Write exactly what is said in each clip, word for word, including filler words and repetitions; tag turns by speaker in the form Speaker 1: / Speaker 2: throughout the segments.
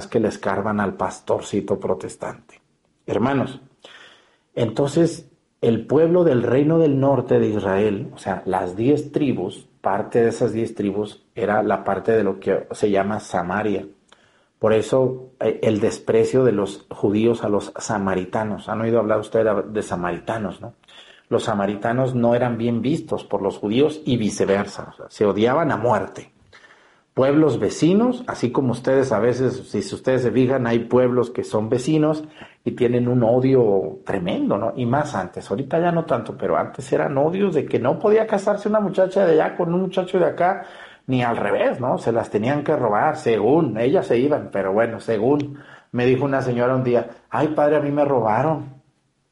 Speaker 1: que le escarban al pastorcito protestante. Hermanos, entonces el pueblo del reino del norte de Israel, o sea, las diez tribus, parte de esas diez tribus era la parte de lo que se llama Samaria. Por eso el desprecio de los judíos a los samaritanos. ¿Han oído hablar ustedes de samaritanos, no? Los samaritanos no eran bien vistos por los judíos y viceversa. O sea, se odiaban a muerte. Pueblos vecinos, así como ustedes a veces, si ustedes se fijan, hay pueblos que son vecinos y tienen un odio tremendo, ¿no? Y más antes, ahorita ya no tanto, pero antes eran odios de que no podía casarse una muchacha de allá con un muchacho de acá, ni al revés, ¿no? Se las tenían que robar, según, ellas se iban, pero bueno, según, me dijo una señora un día, ay padre, a mí me robaron.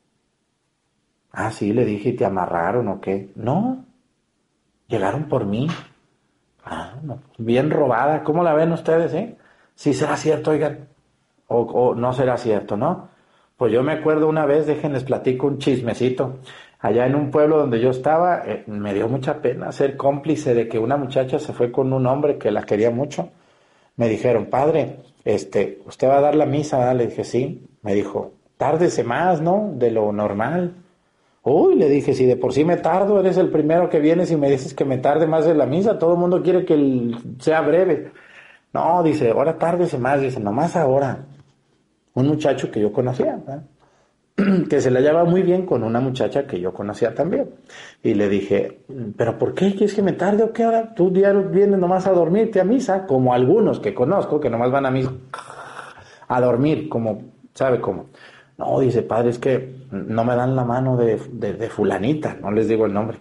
Speaker 1: Ah, sí, le dije, ¿y te amarraron o qué? No, llegaron por mí. Ah, no, bien robada, ¿cómo la ven ustedes, eh? Sí será cierto, oigan, o, o no será cierto, ¿no? Pues yo me acuerdo una vez, déjenles platico un chismecito. Allá en un pueblo donde yo estaba, eh, me dio mucha pena ser cómplice de que una muchacha se fue con un hombre que la quería mucho. Me dijeron, padre, este, ¿usted va a dar la misa, ¿verdad? Le dije, sí. Me dijo, tárdese más, ¿no? De lo normal. Uy, le dije, si de por sí me tardo, eres el primero que vienes y me dices que me tarde más en la misa, todo el mundo quiere que el, sea breve. No, dice, ahora tárdese más, dice, nomás ahora. Un muchacho que yo conocía, ¿verdad? Que se la llevaba muy bien con una muchacha que yo conocía también. Y le dije, ¿pero por qué quieres que me tarde o qué hora? Tú diario vienes nomás a dormirte a misa, como algunos que conozco, que nomás van a misa a dormir, como, ¿sabe cómo? No, dice, padre, es que no me dan la mano de, de, de fulanita, no les digo el nombre.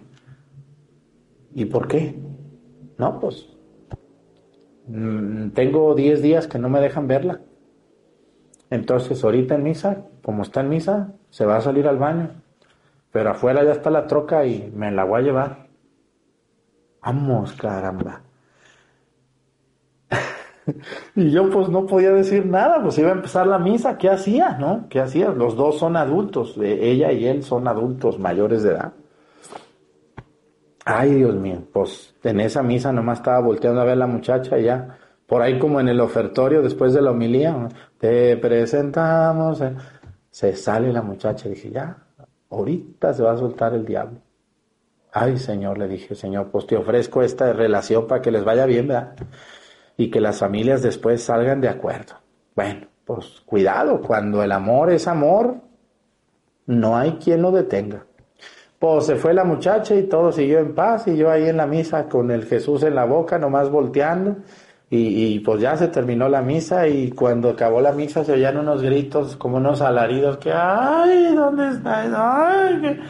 Speaker 1: ¿Y por qué? No, pues, mmm, tengo diez días que no me dejan verla. Entonces, ahorita en misa, como está en misa, se va a salir al baño. Pero afuera ya está la troca y me la voy a llevar. Vamos, caramba. Y yo pues no podía decir nada, pues iba a empezar la misa, ¿qué hacía, no? ¿Qué hacía? Los dos son adultos, ella y él son adultos mayores de edad. Ay, Dios mío, pues en esa misa nomás estaba volteando a ver a la muchacha y ya, por ahí como en el ofertorio después de la homilía, te presentamos, eh. Se sale la muchacha y dije, ya, ahorita se va a soltar el diablo. Ay, Señor, le dije, Señor, pues te ofrezco esta relación para que les vaya bien, ¿verdad? Y que las familias después salgan de acuerdo. Bueno, pues cuidado, cuando el amor es amor, no hay quien lo detenga. Pues se fue la muchacha y todo siguió en paz y yo ahí en la misa con el Jesús en la boca, nomás volteando y, y pues ya se terminó la misa y cuando acabó la misa se oían unos gritos como unos alaridos que ¡ay! ¿Dónde está? ¡Ay! qué...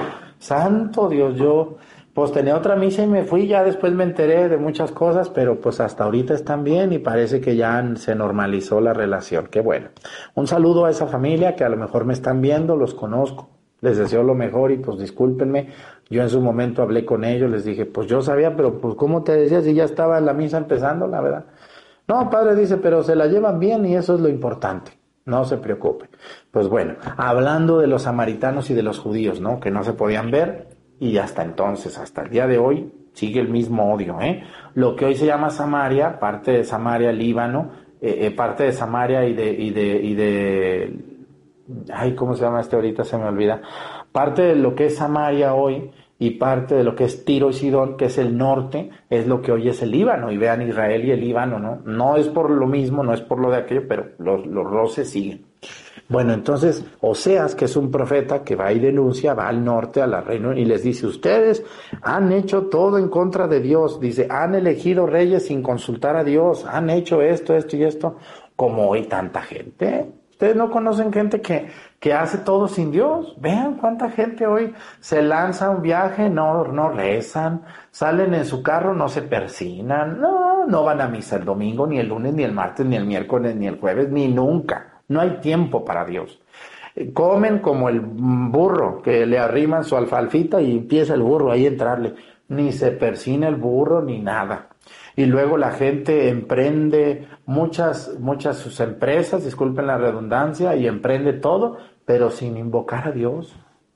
Speaker 1: Santo Dios, yo pues tenía otra misa y me fui, ya después me enteré de muchas cosas, pero pues hasta ahorita están bien y parece que ya se normalizó la relación, qué bueno. Un saludo a esa familia que a lo mejor me están viendo, los conozco, les deseo lo mejor y pues discúlpenme, yo en su momento hablé con ellos, les dije, pues yo sabía, pero pues ¿cómo te decía si ya estaba en la misa empezando, la verdad? No, padre, dice, pero se la llevan bien y eso es lo importante. No se preocupe. Pues bueno, hablando de los samaritanos y de los judíos, ¿no? Que no se podían ver y hasta entonces, hasta el día de hoy, sigue el mismo odio, ¿eh? Lo que hoy se llama Samaria, parte de Samaria, Líbano, eh, eh, parte de Samaria y de, y de, y de, ay, ¿cómo se llama este ahorita? Se me olvida. Parte de lo que es Samaria hoy y parte de lo que es Tiro y Sidón, que es el norte, es lo que hoy es el Líbano. Y vean Israel y el Líbano, ¿no? No es por lo mismo, no es por lo de aquello, pero los, los roces siguen. Bueno, entonces, Oseas, que es un profeta que va y denuncia, va al norte, a la reina, y les dice, ustedes han hecho todo en contra de Dios. Dice, han elegido reyes sin consultar a Dios, han hecho esto, esto y esto. Como hoy tanta gente. Ustedes no conocen gente que, que hace todo sin Dios. Vean cuánta gente hoy se lanza a un viaje, no, no rezan, salen en su carro, no se persignan, no, no van a misa el domingo, ni el lunes, ni el martes, ni el miércoles, ni el jueves, ni nunca. No hay tiempo para Dios. Comen como el burro, que le arriman su alfalfita y empieza el burro ahí a entrarle. Ni se persina el burro, ni nada. Y luego la gente emprende muchas, muchas sus empresas, disculpen la redundancia, y emprende todo, pero sin invocar a Dios.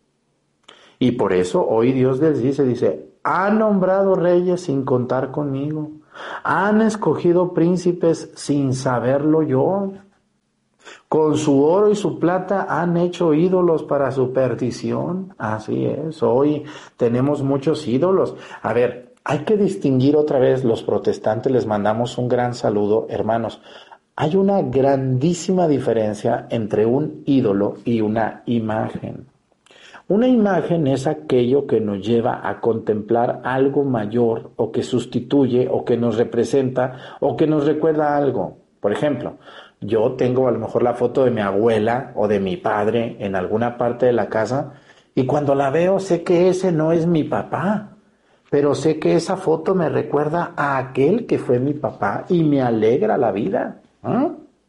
Speaker 1: Y por eso hoy Dios les dice, dice, han nombrado reyes sin contar conmigo, han escogido príncipes sin saberlo yo. Con su oro y su plata han hecho ídolos para su perdición. Así es, hoy tenemos muchos ídolos. A ver, hay que distinguir otra vez, los protestantes les mandamos un gran saludo, hermanos. Hay una grandísima diferencia entre un ídolo y una imagen. Una imagen es aquello que nos lleva a contemplar algo mayor o que sustituye o que nos representa o que nos recuerda algo. Por ejemplo, yo tengo a lo mejor la foto de mi abuela o de mi padre en alguna parte de la casa y cuando la veo sé que ese no es mi papá, pero sé que esa foto me recuerda a aquel que fue mi papá y me alegra la vida. ¿eh?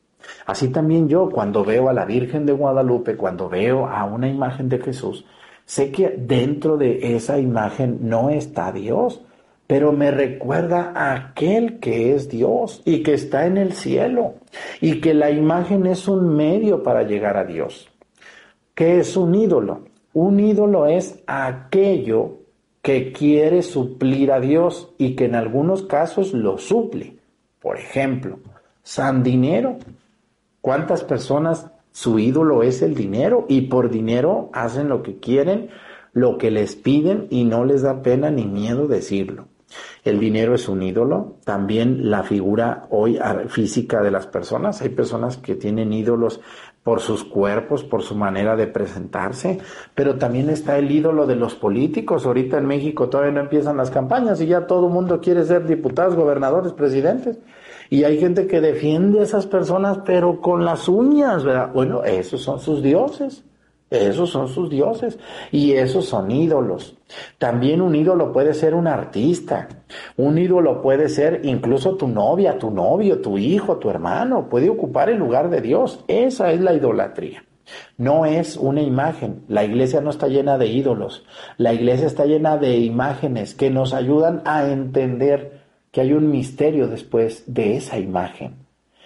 Speaker 1: Así también yo, cuando veo a la Virgen de Guadalupe, cuando veo a una imagen de Jesús, sé que dentro de esa imagen no está Dios, pero me recuerda a aquel que es Dios y que está en el cielo, y que la imagen es un medio para llegar a Dios. ¿Qué es un ídolo? Un ídolo es aquello que quiere suplir a Dios y que en algunos casos lo suple. Por ejemplo, San Dinero. ¿Cuántas personas su ídolo es el dinero y por dinero hacen lo que quieren, lo que les piden y no les da pena ni miedo decirlo? El dinero es un ídolo, también la figura hoy física de las personas. Hay personas que tienen ídolos por sus cuerpos, por su manera de presentarse, pero también está el ídolo de los políticos. Ahorita en México todavía no empiezan las campañas y ya todo el mundo quiere ser diputados, gobernadores, presidentes. Y hay gente que defiende a esas personas, pero con las uñas, ¿verdad? Bueno, esos son sus dioses. Esos son sus dioses. Y esos son ídolos. También un ídolo puede ser un artista. Un ídolo puede ser incluso tu novia, tu novio, tu hijo, tu hermano. Puede ocupar el lugar de Dios. Esa es la idolatría. No es una imagen. La iglesia no está llena de ídolos. La iglesia está llena de imágenes que nos ayudan a entender que hay un misterio después de esa imagen.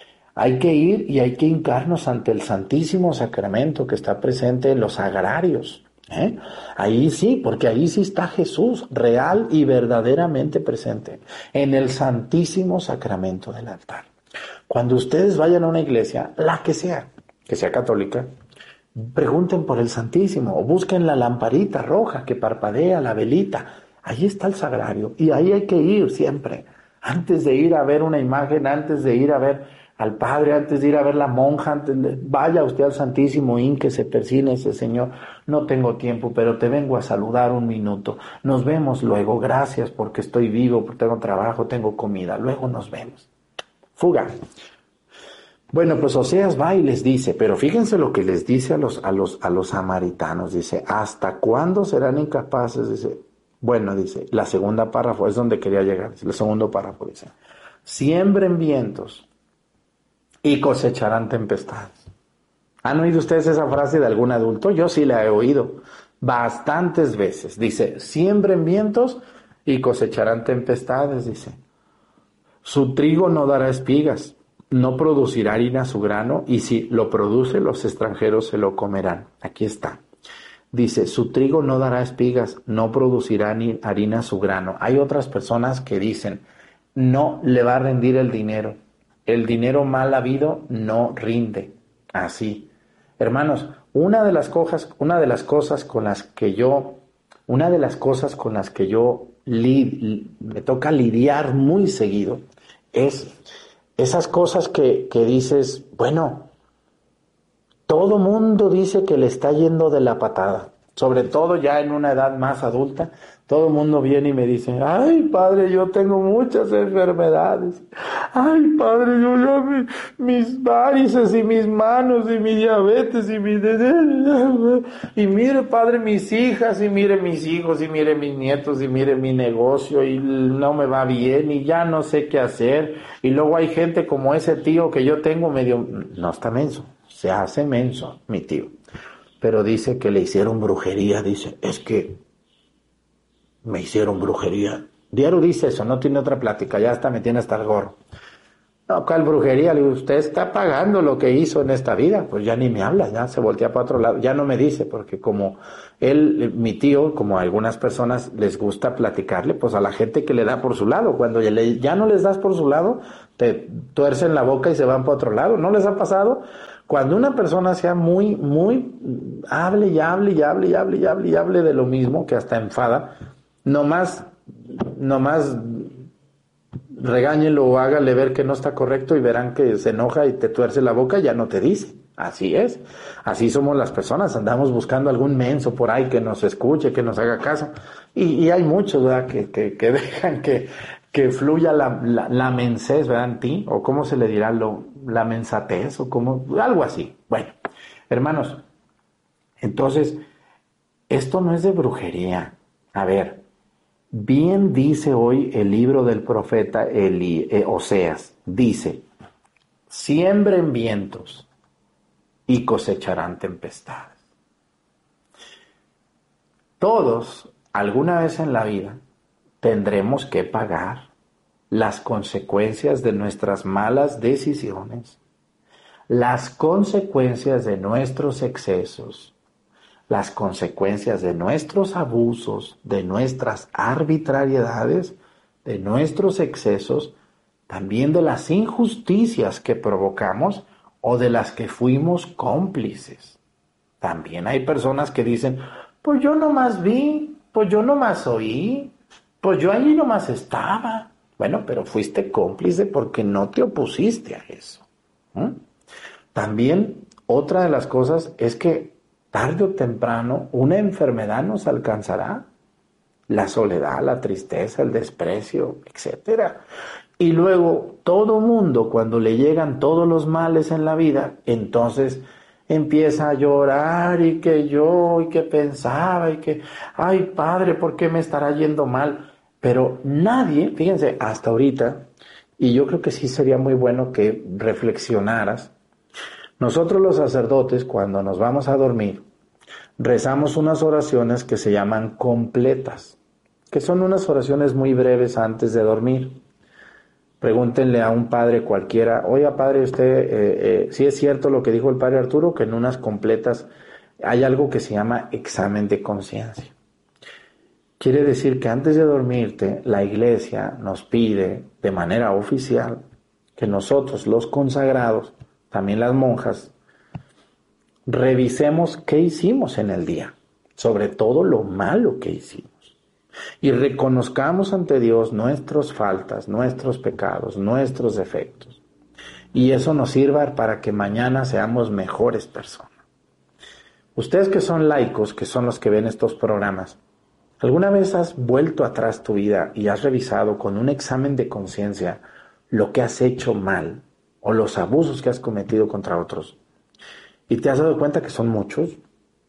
Speaker 1: Hay que ir y hay que hincarnos ante el Santísimo Sacramento que está presente en los sagrarios. ¿eh? Ahí sí, porque ahí sí está Jesús, real y verdaderamente presente, en el Santísimo Sacramento del altar. Cuando ustedes vayan a una iglesia, la que sea, que sea católica, pregunten por el Santísimo o busquen la lamparita roja que parpadea, la velita. Ahí está el sagrario y ahí hay que ir siempre. Antes de ir a ver una imagen, antes de ir a ver al Padre, antes de ir a ver la monja, antes de, vaya usted al Santísimo, hínquese, persínese, Señor, no tengo tiempo, pero te vengo a saludar un minuto. Nos vemos luego, gracias porque estoy vivo, porque tengo trabajo, tengo comida, luego nos vemos. Fuga. Bueno, pues Oseas va y les dice, pero fíjense lo que les dice a los, a los, a los samaritanos, dice, ¿hasta cuándo serán incapaces? Dice, bueno, dice, la segunda párrafo es donde quería llegar, el segundo párrafo dice, siembren vientos y cosecharán tempestades. ¿Han oído ustedes esa frase de algún adulto? Yo sí la he oído bastantes veces. Dice, siembren vientos y cosecharán tempestades, dice. Su trigo no dará espigas, no producirá harina su grano, y si lo produce, los extranjeros se lo comerán. Aquí está. Dice, su trigo no dará espigas, no producirá ni harina su grano. Hay otras personas que dicen, no le va a rendir el dinero. El dinero mal habido no rinde. Así. Hermanos, una de las cosas, una de las cosas con las que yo, una de las cosas con las que yo li, me toca lidiar muy seguido es esas cosas que, que dices, bueno, todo mundo dice que le está yendo de la patada, sobre todo ya en una edad más adulta. Todo el mundo viene y me dice, ay, padre, yo tengo muchas enfermedades. Ay, padre, yo ya mi, mis varices y mis manos y mi diabetes y mi... Y mire, padre, mis hijas y mire mis hijos y mire mis nietos y mire mi negocio y no me va bien y ya no sé qué hacer. Y luego hay gente como ese tío que yo tengo medio... No está menso, se hace menso, mi tío. Pero dice que le hicieron brujería, dice, es que me hicieron brujería. Diario dice eso, no tiene otra plática, ya hasta me tiene hasta el gorro. No, ¿cuál brujería? Le digo, usted está pagando lo que hizo en esta vida. Pues ya ni me habla, ya se voltea para otro lado, ya no me dice, porque como él, mi tío, como a algunas personas les gusta platicarle, pues a la gente que le da por su lado, cuando ya, le, ya no les das por su lado, te tuercen la boca y se van para otro lado. ¿No les ha pasado? Cuando una persona sea muy, muy, hable y hable y hable y hable y hable y hable de lo mismo, que hasta enfada, nomás, nomás regáñelo o hágale ver que no está correcto y verán que se enoja y te tuerce la boca y ya no te dice. Así es, así somos las personas, andamos buscando algún menso por ahí que nos escuche, que nos haga caso. Y, y hay muchos, ¿verdad?, que, que, que dejan que, que fluya la, la, la mensez, ¿verdad?, en ti, o cómo se le dirá, lo, la mensatez, o como, algo así. Bueno, hermanos, entonces, esto no es de brujería. A ver, bien dice hoy el libro del profeta Eli, eh, Oseas, dice, siembren vientos y cosecharán tempestades. Todos, alguna vez en la vida, tendremos que pagar las consecuencias de nuestras malas decisiones, las consecuencias de nuestros excesos, las consecuencias de nuestros abusos, de nuestras arbitrariedades, de nuestros excesos, también de las injusticias que provocamos o de las que fuimos cómplices. También hay personas que dicen, pues yo nomás vi, pues yo nomás oí, pues yo allí nomás estaba. Bueno, pero fuiste cómplice porque no te opusiste a eso. ¿Mm? También otra de las cosas es que tarde o temprano una enfermedad nos alcanzará. La soledad, la tristeza, el desprecio, etcétera. Y luego todo mundo, cuando le llegan todos los males en la vida, entonces empieza a llorar y que yo, y que pensaba, y que, ay padre, ¿por qué me estará yendo mal? Pero nadie, fíjense, hasta ahorita, y yo creo que sí sería muy bueno que reflexionaras, nosotros los sacerdotes, cuando nos vamos a dormir, rezamos unas oraciones que se llaman completas, que son unas oraciones muy breves antes de dormir. Pregúntenle a un padre cualquiera, oiga padre, usted, eh, eh, ¿sí es cierto lo que dijo el padre Arturo, que en unas completas hay algo que se llama examen de conciencia? Quiere decir que antes de dormirte, la iglesia nos pide de manera oficial que nosotros, los consagrados, también las monjas, revisemos qué hicimos en el día, sobre todo lo malo que hicimos. Y reconozcamos ante Dios nuestras faltas, nuestros pecados, nuestros defectos. Y eso nos sirva para que mañana seamos mejores personas. Ustedes que son laicos, que son los que ven estos programas, ¿alguna vez has vuelto atrás tu vida y has revisado con un examen de conciencia lo que has hecho mal o los abusos que has cometido contra otros? Y te has dado cuenta que son muchos.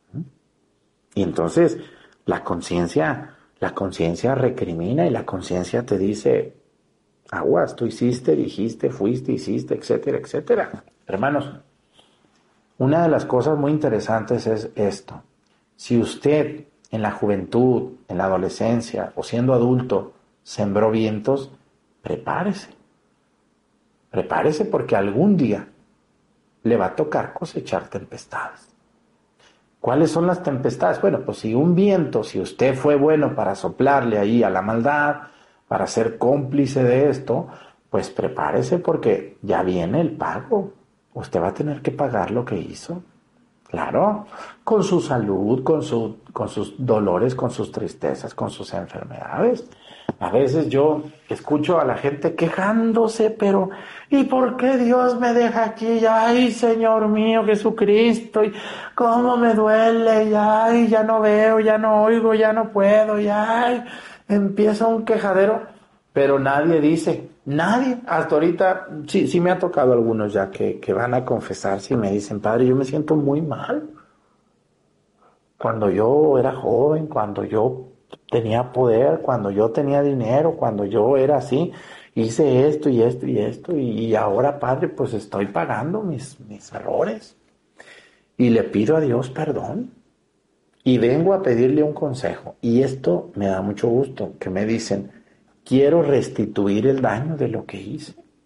Speaker 1: Y entonces la conciencia... La conciencia recrimina y la conciencia te dice, aguas, tú hiciste, dijiste, fuiste, hiciste, etcétera, etcétera. Hermanos, una de las cosas muy interesantes es esto. Si usted en la juventud, en la adolescencia o siendo adulto sembró vientos, prepárese. Prepárese porque algún día le va a tocar cosechar tempestades. ¿Cuáles son las tempestades? Bueno, pues si un viento, si usted fue bueno para soplarle ahí a la maldad, para ser cómplice de esto, pues prepárese porque ya viene el pago. Usted va a tener que pagar lo que hizo. Claro, con su salud, con, su, con sus dolores, con sus tristezas, con sus enfermedades. A veces yo escucho a la gente quejándose, pero ¿y por qué Dios me deja aquí? Ay, Señor mío, Jesucristo, y cómo me duele, y ay, ya no veo, ya no oigo, ya no puedo, y ay, empieza un quejadero, pero nadie dice, nadie, hasta ahorita, sí, sí me ha tocado algunos ya que, que van a confesarse y me dicen, padre, yo me siento muy mal. Cuando yo era joven, cuando yo tenía poder, cuando yo tenía dinero, cuando yo era así, hice esto y esto y esto, y ahora, padre, pues estoy pagando mis, mis errores. Y le pido a Dios perdón. Y vengo a pedirle un consejo. Y esto me da mucho gusto, que me dicen, quiero restituir el daño de lo que hice.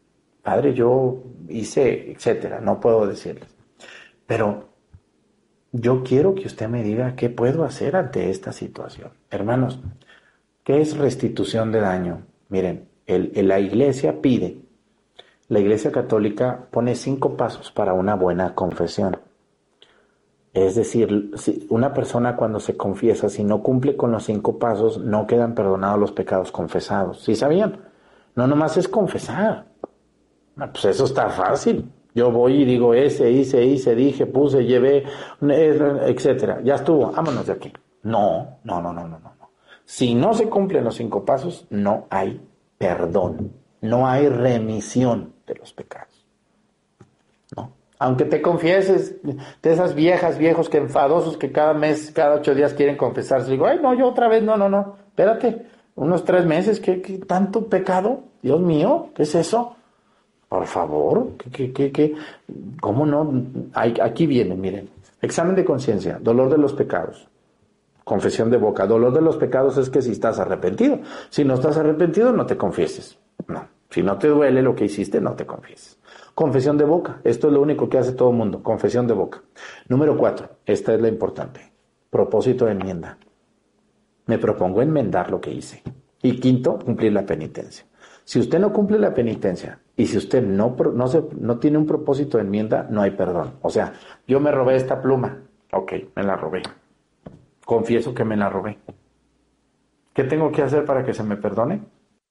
Speaker 1: padre, yo hice, etcétera, no puedo decirles. Pero yo quiero que usted me diga qué puedo hacer ante esta situación. Hermanos, ¿qué es restitución de daño? Miren, el, el, la iglesia pide, la iglesia católica pone cinco pasos para una buena confesión. Es decir, si una persona cuando se confiesa, si no cumple con los cinco pasos, no quedan perdonados los pecados confesados. ¿Sí sabían? No nomás es confesar. No, pues eso está fácil. Yo voy y digo ese, hice, hice, dije, puse, llevé, etcétera. Ya estuvo, vámonos de aquí. No, no, no, no, no, no. Si no se cumplen los cinco pasos, no hay perdón. No hay remisión de los pecados. No. Aunque te confieses, de esas viejas, viejos que enfadosos que cada mes, cada ocho días quieren confesarse. Digo, ay, no, yo otra vez, no, no, no. Espérate, unos tres meses, ¿qué, qué tanto pecado? Dios mío, ¿qué es eso? Por favor, ¿qué, qué, qué, qué? ¿Cómo no? Hay, aquí viene, miren. Examen de conciencia, dolor de los pecados. Confesión de boca. Dolor de los pecados es que si estás arrepentido. Si no estás arrepentido, no te confieses. No. Si no te duele lo que hiciste, no te confieses. Confesión de boca. Esto es lo único que hace todo el mundo. Confesión de boca. Número cuatro. Esta es la importante. Propósito de enmienda. Me propongo enmendar lo que hice. Y quinto, cumplir la penitencia. Si usted no cumple la penitencia y si usted no, no, se, no tiene un propósito de enmienda, no hay perdón. O sea, yo me robé esta pluma. Ok, me la robé. Confieso que me la robé. ¿Qué tengo que hacer para que se me perdone?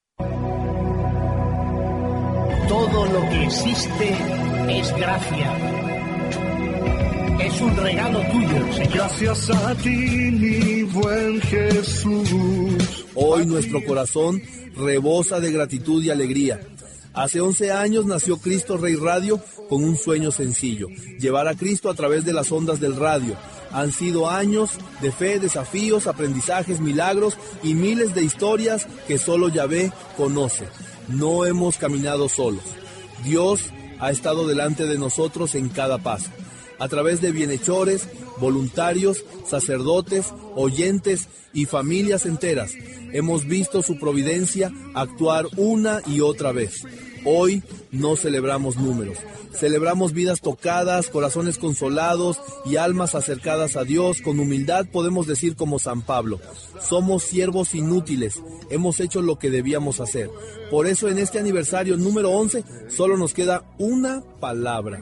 Speaker 2: Todo lo que existe es gracia. Es un regalo tuyo, Señor.
Speaker 3: Gracias a ti, mi buen Jesús.
Speaker 4: Hoy nuestro corazón rebosa de gratitud y alegría. Hace once años nació Cristo Rey Radio con un sueño sencillo: llevar a Cristo a través de las ondas del radio. Han sido años de fe, desafíos, aprendizajes, milagros y miles de historias que solo Yahvé conoce. No hemos caminado solos. Dios ha estado delante de nosotros en cada paso. A través de bienhechores, voluntarios, sacerdotes, oyentes y familias enteras, hemos visto su providencia actuar una y otra vez. Hoy no celebramos números, celebramos vidas tocadas, corazones consolados y almas acercadas a Dios. Con humildad podemos decir como San Pablo: somos siervos inútiles, hemos hecho lo que debíamos hacer. Por eso en este aniversario número once solo nos queda una palabra: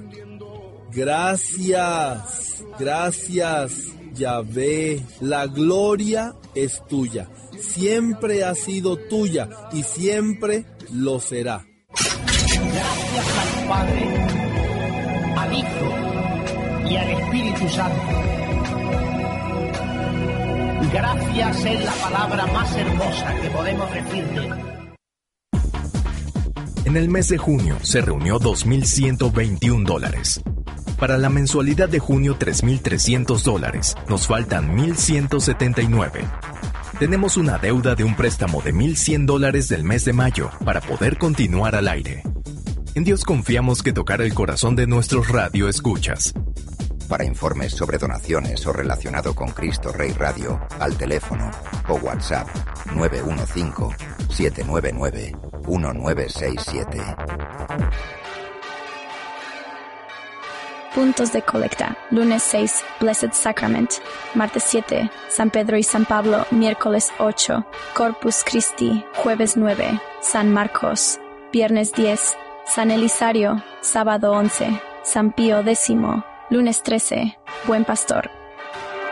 Speaker 4: gracias, gracias, Yahvé. La gloria es tuya, siempre ha sido tuya y siempre lo será.
Speaker 2: Gracias al Padre, al Hijo y al Espíritu Santo. Gracias es la palabra más hermosa que podemos decirte.
Speaker 5: En el mes de junio se reunió dos mil ciento veintiún dólares. Para la mensualidad de junio, tres mil trescientos dólares. Nos faltan mil ciento setenta y nueve. Tenemos una deuda de un préstamo de mil cien dólares del mes de mayo para poder continuar al aire. En Dios confiamos que tocará el corazón de nuestros radioescuchas.
Speaker 6: Para informes sobre donaciones o relacionado con Cristo Rey Radio, al teléfono o WhatsApp nueve uno cinco, siete nueve nueve, uno nueve seis siete.
Speaker 7: Puntos de colecta. Lunes seis, Blessed Sacrament. Martes siete, San Pedro y San Pablo. Miércoles ocho, Corpus Christi. Jueves nueve, San Marcos. Viernes diez, San Elisario. Sábado once, San Pío X. Lunes trece, Buen Pastor.